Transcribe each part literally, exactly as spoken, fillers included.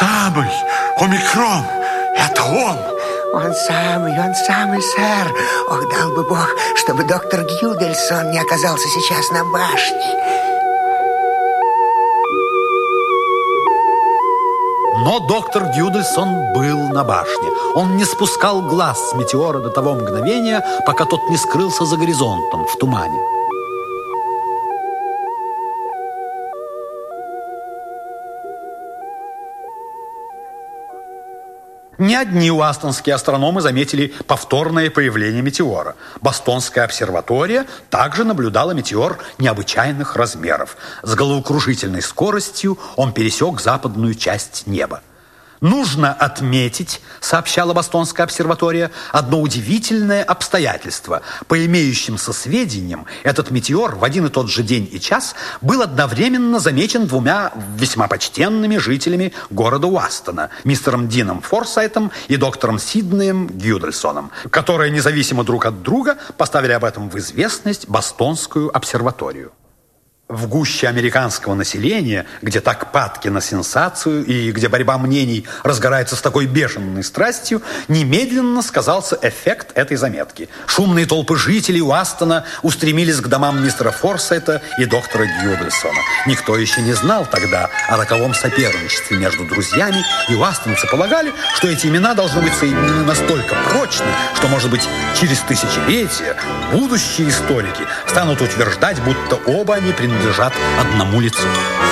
самый омикрон. Это он. Он самый, он самый, сэр. Ох, дал бы Бог, чтобы доктор Гюдельсон не оказался сейчас на башне. Но доктор Гюдельсон был на башне. Он не спускал глаз с метеора до того мгновения, пока тот не скрылся за горизонтом в тумане. Не одни уастонские астрономы заметили повторное появление метеора. Бостонская обсерватория также наблюдала метеор необычайных размеров. С головокружительной скоростью он пересек западную часть неба. Нужно отметить, сообщала Бостонская обсерватория, одно удивительное обстоятельство. По имеющимся сведениям, этот метеор в один и тот же день и час был одновременно замечен двумя весьма почтенными жителями города Уастона, мистером Дином Форсайтом и доктором Сиднеем Гюдельсоном, которые независимо друг от друга поставили об этом в известность Бостонскую обсерваторию. В гуще американского населения, где так падки на сенсацию и где борьба мнений разгорается с такой бешеной страстью, немедленно сказался эффект этой заметки. Шумные толпы жителей Уастона устремились к домам мистера Форсайта и доктора Гюдельсона. Никто еще не знал тогда о роковом соперничестве между друзьями, и уастонцы полагали, что эти имена должны быть соединены настолько прочно, что, может быть, через тысячелетия будущие историки станут утверждать, будто оба они принадлежат лежат одному лицу.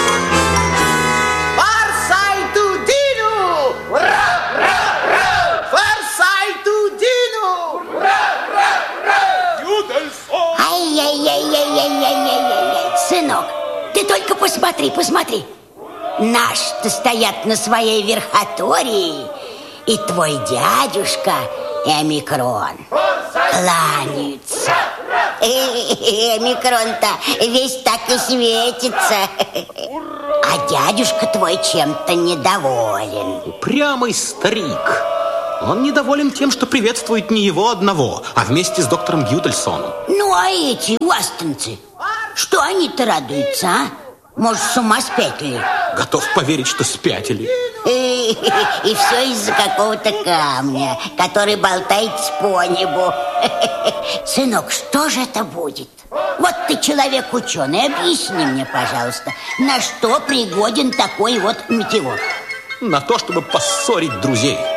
Форсайту Дину! Ура-ра-ра! Форсайту Дину! Ура-ра-ра! Гюдельсон! Ай-яй-яй-яй-яй-яй-яй-яй! Сынок, ты только посмотри, посмотри. Наши-то стоят на своей верхотории, и твой дядюшка Омикрон кланяются. Омикрон-то весь так и светится. А дядюшка твой чем-то недоволен. Упрямый старик. Он недоволен тем, что приветствует не его одного, а вместе с доктором Гюдельсоном. Ну, а эти уастонцы, что они-то радуются, а? Может, с ума спятили? Готов поверить, что спятили. И все из-за какого-то камня, который болтается по небу. Сынок, что же это будет? Вот ты человек ученый, объясни мне, пожалуйста, на что пригоден такой вот метеор? На то, чтобы поссорить друзей.